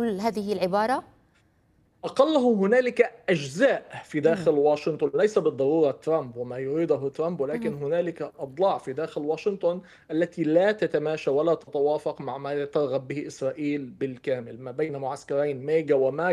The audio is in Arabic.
نقول هذه العبارة؟ أقله هنالك أجزاء في إمم، داخل واشنطن، ليس بالضرورة ترامب وما يريده ترامب، ولكن اهم، هنالك أضلاع في داخل واشنطن التي لا تتماشى ولا تتوافق مع ما ترغب به إسرائيل بالكامل، ما بين معسكرين ميجا وماجا